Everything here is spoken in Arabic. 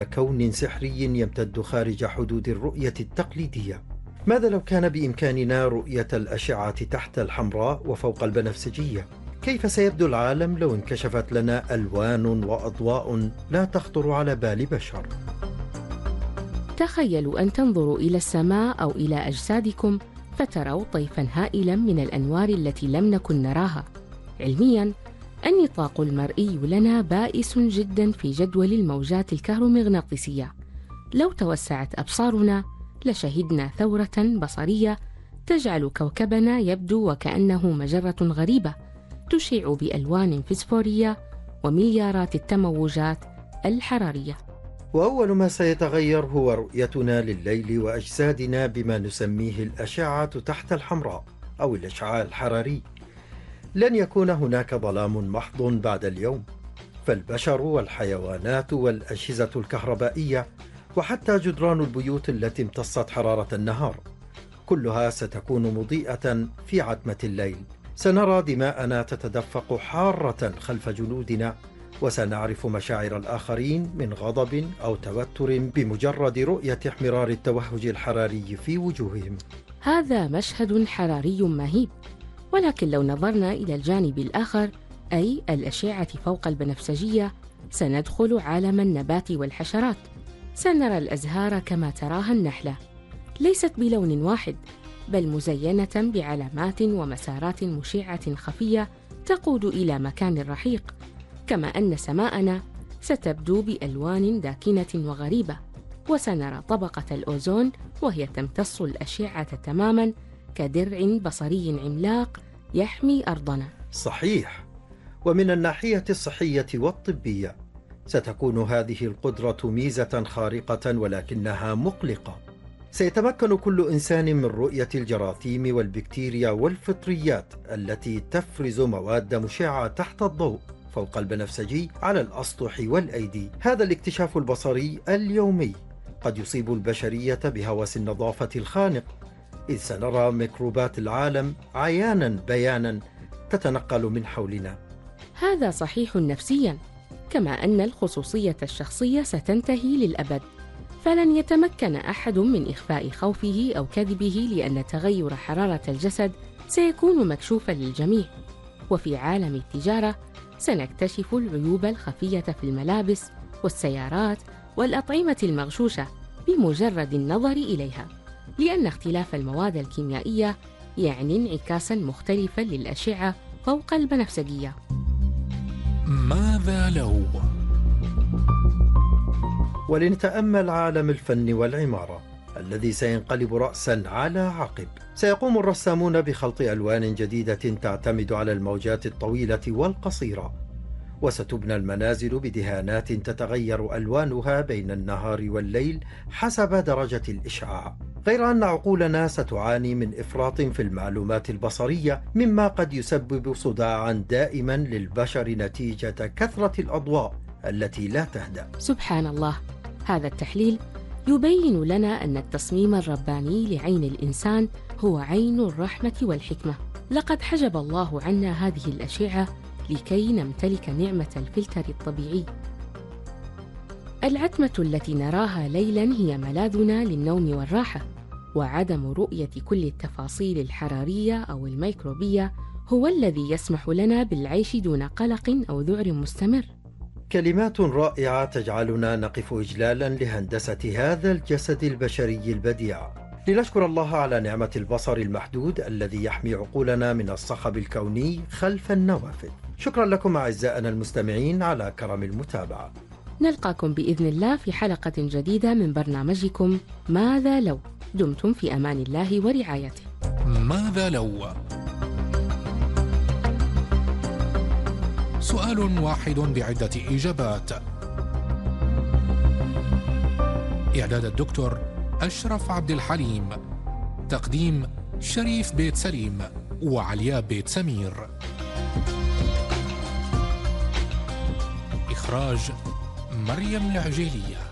كون سحري يمتد خارج حدود الرؤية التقليدية. ماذا لو كان بإمكاننا رؤية الأشعة تحت الحمراء وفوق البنفسجية؟ كيف سيبدو العالم لو انكشفت لنا ألوان وأضواء لا تخطر على بال بشر؟ تخيلوا أن تنظروا إلى السماء أو إلى أجسادكم فتروا طيفاً هائلاً من الأنوار التي لم نكن نراها. علمياً، النطاق المرئي لنا بائس جداً في جدول الموجات الكهرومغناطيسية. لو توسعت أبصارنا لشهدنا ثورة بصرية تجعل كوكبنا يبدو وكأنه مجرة غريبة تشع بألوان فسفورية ومليارات التموجات الحرارية. وأول ما سيتغير هو رؤيتنا لليل وأجسادنا بما نسميه الأشعة تحت الحمراء أو الإشعاع الحراري. لن يكون هناك ظلام محض بعد اليوم، فالبشر والحيوانات والأجهزة الكهربائية وحتى جدران البيوت التي امتصت حرارة النهار كلها ستكون مضيئة في عتمة الليل. سنرى دماءنا تتدفق حارة خلف جلودنا، وسنعرف مشاعر الآخرين من غضب أو توتر بمجرد رؤية احمرار التوهج الحراري في وجوههم. هذا مشهد حراري مهيب، ولكن لو نظرنا إلى الجانب الآخر أي الأشعة فوق البنفسجية سندخل عالم النبات والحشرات. سنرى الأزهار كما تراها النحلة، ليست بلون واحد بل مزينة بعلامات ومسارات مشعة خفية تقود إلى مكان رحيق، كما أن سماءنا ستبدو بألوان داكنة وغريبة، وسنرى طبقة الأوزون وهي تمتص الأشعة تماماً كدرع بصري عملاق يحمي أرضنا. صحيح. ومن الناحية الصحية والطبية ستكون هذه القدرة ميزة خارقة ولكنها مقلقة. سيتمكن كل إنسان من رؤية الجراثيم والبكتيريا والفطريات التي تفرز مواد مشعة تحت الضوء فوق البنفسجي على الأسطح والأيدي. هذا الاكتشاف البصري اليومي قد يصيب البشرية بهوس النظافة الخانق، إذ سنرى ميكروبات العالم عيانا بيانا تتنقل من حولنا. هذا صحيح نفسيا، كما أن الخصوصية الشخصية ستنتهي للأبد، فلن يتمكن أحد من إخفاء خوفه أو كذبه، لأن تغير حرارة الجسد سيكون مكشوفا للجميع. وفي عالم التجارة سنكتشف العيوب الخفية في الملابس والسيارات والأطعمة المغشوشة بمجرد النظر إليها، لأن اختلاف المواد الكيميائية يعني انعكاسا مختلفا للأشعة فوق البنفسجية. ماذا لو؟ ولنتأمل عالم الفن والعمارة الذي سينقلب رأسا على عقب. سيقوم الرسامون بخلط ألوان جديدة تعتمد على الموجات الطويلة والقصيرة، وستبنى المنازل بدهانات تتغير ألوانها بين النهار والليل حسب درجة الإشعاع، غير أن عقولنا ستعاني من إفراط في المعلومات البصرية، مما قد يسبب صداعا دائما للبشر نتيجة كثرة الأضواء التي لا تهدأ. سبحان الله، هذا التحليل يبين لنا أن التصميم الرباني لعين الإنسان هو عين الرحمة والحكمة. لقد حجب الله عنا هذه الأشعة لكي نمتلك نعمة الفلتر الطبيعي. العتمة التي نراها ليلاً هي ملاذنا للنوم والراحة، وعدم رؤية كل التفاصيل الحرارية أو الميكروبية هو الذي يسمح لنا بالعيش دون قلق أو ذعر مستمر. كلمات رائعة تجعلنا نقف إجلالاً لهندسة هذا الجسد البشري البديع. لنشكر الله على نعمة البصر المحدود الذي يحمي عقولنا من الصخب الكوني خلف النوافذ. شكرا لكم أعزائنا المستمعين على كرم المتابعة. نلقاكم بإذن الله في حلقة جديدة من برنامجكم ماذا لو. دمتم في أمان الله ورعايته. ماذا لو؟ سؤال واحد بعدة إجابات. إعداد الدكتور أشرف عبد الحليم. تقديم شريف بيت سليم وعليا بيت سمير. إخراج مريم العجيلية.